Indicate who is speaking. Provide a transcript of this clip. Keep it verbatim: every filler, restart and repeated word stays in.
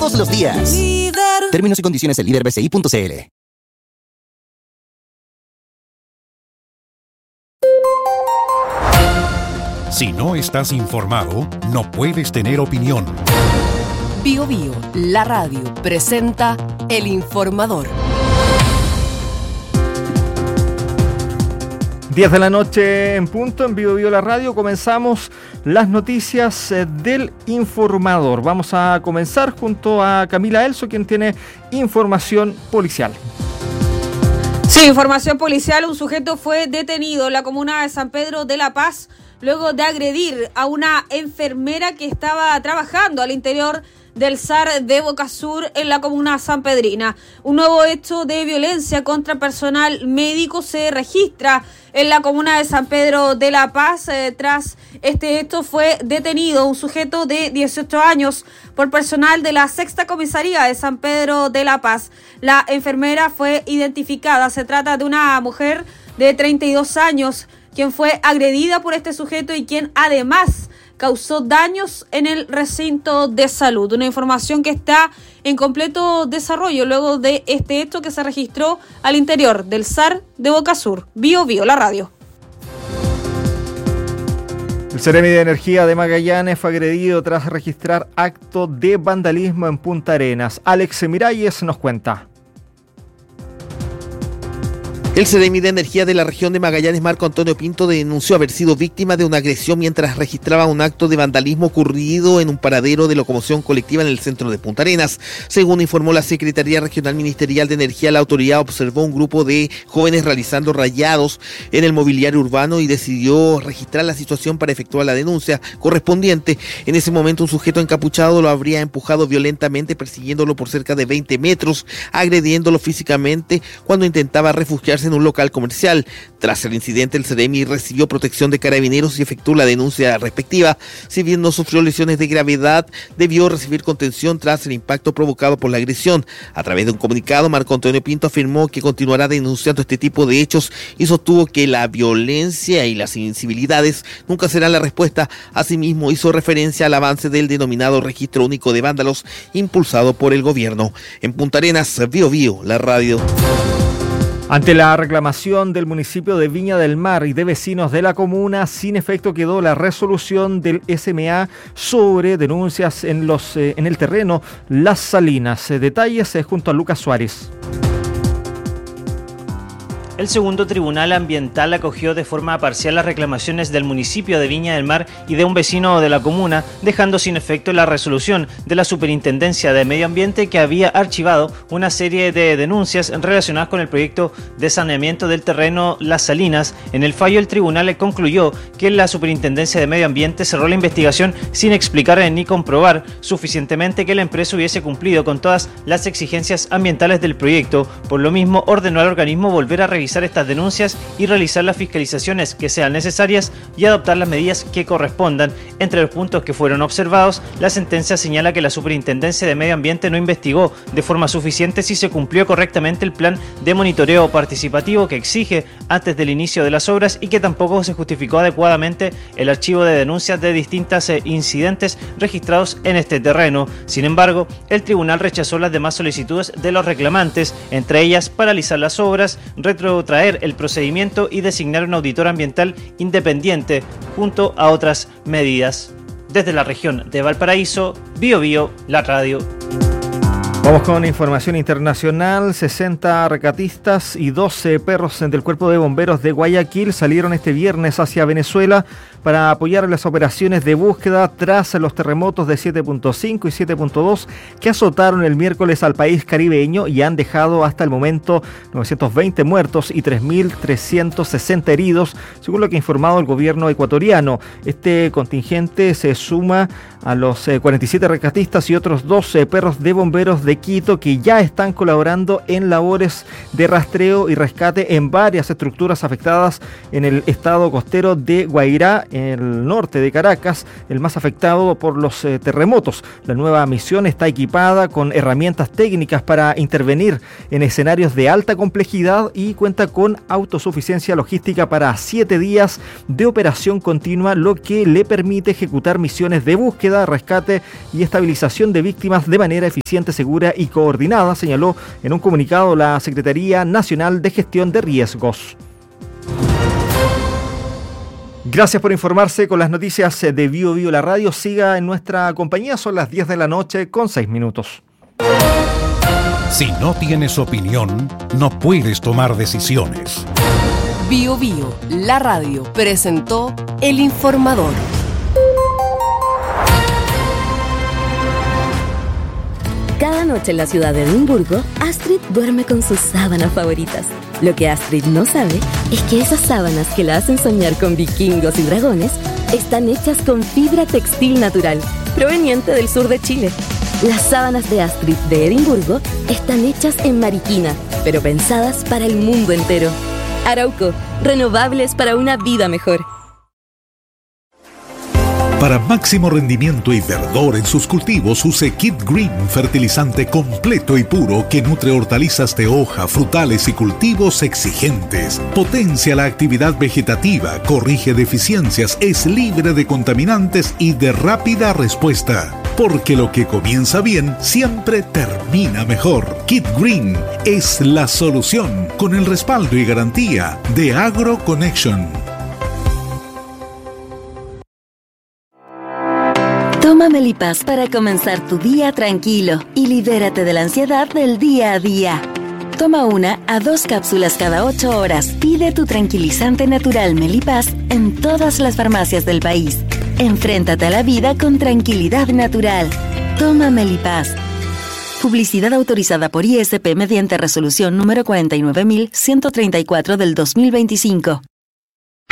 Speaker 1: todos los días. Líder. Términos y condiciones en líder b c i punto c l.
Speaker 2: Si no estás informado, no puedes tener opinión.
Speaker 3: Bio Bio, la radio, presenta El Informador.
Speaker 4: diez de la noche en punto, en Bio Bio, la radio. Comenzamos las noticias del Informador. Vamos a comenzar junto a Camila Elso, quien tiene información policial.
Speaker 5: Sí, información policial. Un sujeto fue detenido en la comuna de San Pedro de la Paz luego de agredir a una enfermera que estaba trabajando al interior del S A R de Bocasur en la comuna sanpedrina. Un nuevo hecho de violencia contra personal médico se registra en la comuna de San Pedro de la Paz. Eh, tras este hecho fue detenido un sujeto de dieciocho años por personal de la sexta comisaría de San Pedro de la Paz. La enfermera fue identificada. Se trata de una mujer de treinta y dos años, quien fue agredida por este sujeto y quien además causó daños en el recinto de salud. Una información que está en completo desarrollo luego de este hecho que se registró al interior del S A R de Bocasur. Bio Bio, la radio.
Speaker 4: El Seremi de Energía de Magallanes fue agredido tras registrar acto de vandalismo en Punta Arenas. Alex Miralles nos cuenta.
Speaker 6: El Seremi de Energía de la región de Magallanes, Marco Antonio Pinto, denunció haber sido víctima de una agresión mientras registraba un acto de vandalismo ocurrido en un paradero de locomoción colectiva en el centro de Punta Arenas. Según informó la Secretaría Regional Ministerial de Energía, la autoridad observó un grupo de jóvenes realizando rayados en el mobiliario urbano y decidió registrar la situación para efectuar la denuncia correspondiente. En ese momento, un sujeto encapuchado lo habría empujado violentamente, persiguiéndolo por cerca de veinte metros, agrediéndolo físicamente cuando intentaba refugiarse en un local comercial. Tras el incidente, el Seremi recibió protección de carabineros y efectuó la denuncia respectiva. Si bien no sufrió lesiones de gravedad, debió recibir contención tras el impacto provocado por la agresión. A través de un comunicado, Marco Antonio Pinto afirmó que continuará denunciando este tipo de hechos y sostuvo que la violencia y las incivilidades nunca serán la respuesta. Asimismo, hizo referencia al avance del denominado registro único de vándalos impulsado por el gobierno. En Punta Arenas, Bio Bio, la radio.
Speaker 4: Ante la reclamación del municipio de Viña del Mar y de vecinos de la comuna, sin efecto quedó la resolución del S M A sobre denuncias en, los, eh, en el terreno Las Salinas. Eh, detalles eh, junto a Lucas Suárez.
Speaker 7: El segundo tribunal ambiental acogió de forma parcial las reclamaciones del municipio de Viña del Mar y de un vecino de la comuna, dejando sin efecto la resolución de la Superintendencia de Medio Ambiente, que había archivado una serie de denuncias relacionadas con el proyecto de saneamiento del terreno Las Salinas. En el fallo, el tribunal concluyó que la Superintendencia de Medio Ambiente cerró la investigación sin explicar ni comprobar suficientemente que la empresa hubiese cumplido con todas las exigencias ambientales del proyecto. Por lo mismo, ordenó al organismo volver a revisar estas denuncias y realizar las fiscalizaciones que sean necesarias y adoptar las medidas que correspondan. Entre los puntos que fueron observados, la sentencia señala que la Superintendencia de Medio Ambiente no investigó de forma suficiente si se cumplió correctamente el plan de monitoreo participativo que exige antes del inicio de las obras y que tampoco se justificó adecuadamente el archivo de denuncias de distintos incidentes registrados en este terreno. Sin embargo, el tribunal rechazó las demás solicitudes de los reclamantes, entre ellas paralizar las obras, retro traer el procedimiento y designar un auditor ambiental independiente junto a otras medidas. Desde la región de Valparaíso, Bio Bio, la radio.
Speaker 4: Vamos con información internacional. sesenta rescatistas y doce perros del Cuerpo de Bomberos de Guayaquil salieron este viernes hacia Venezuela para apoyar las operaciones de búsqueda tras los terremotos de siete punto cinco y siete punto dos que azotaron el miércoles al país caribeño y han dejado hasta el momento novecientos veinte muertos y tres mil trescientos sesenta heridos, según lo que ha informado el gobierno ecuatoriano. Este contingente se suma a los cuarenta y siete rescatistas y otros doce perros de bomberos de Quito que ya están colaborando en labores de rastreo y rescate en varias estructuras afectadas en el estado costero de Guairá el norte de Caracas, el más afectado por los eh, terremotos. La nueva misión está equipada con herramientas técnicas para intervenir en escenarios de alta complejidad y cuenta con autosuficiencia logística para siete días de operación continua, lo que le permite ejecutar misiones de búsqueda, rescate y estabilización de víctimas de manera eficiente, segura y coordinada, señaló en un comunicado la Secretaría Nacional de Gestión de Riesgos. Gracias por informarse con las noticias de Bio Bio la radio. Siga en nuestra compañía, son las diez de la noche con seis minutos.
Speaker 2: Si no tienes opinión, no puedes tomar decisiones.
Speaker 3: Bio Bio, la radio, presentó El Informador.
Speaker 8: Cada noche en la ciudad de Edimburgo, Astrid duerme con sus sábanas favoritas. Lo que Astrid no sabe es que esas sábanas que la hacen soñar con vikingos y dragones están hechas con fibra textil natural, proveniente del sur de Chile. Las sábanas de Astrid de Edimburgo están hechas en Mariquina, pero pensadas para el mundo entero. Arauco, renovables para una vida mejor.
Speaker 9: Para máximo rendimiento y verdor en sus cultivos, use Kid Green, fertilizante completo y puro que nutre hortalizas de hoja, frutales y cultivos exigentes. Potencia la actividad vegetativa, corrige deficiencias, es libre de contaminantes y de rápida respuesta. Porque lo que comienza bien siempre termina mejor. Kid Green es la solución, con el respaldo y garantía de AgroConnection.
Speaker 8: Toma Melipaz para comenzar tu día tranquilo y libérate de la ansiedad del día a día. Toma una a dos cápsulas cada ocho horas. Pide tu tranquilizante natural Melipaz en todas las farmacias del país. Enfréntate a la vida con tranquilidad natural. Toma Melipaz. Publicidad autorizada por I S P mediante resolución número cuarenta y nueve mil ciento treinta y cuatro del dos mil veinticinco.